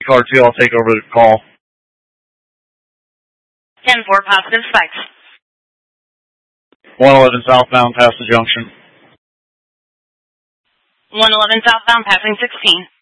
car 2, I'll take over the call. 10-4, positive spikes. 111 southbound past the junction. 111 southbound passing 16.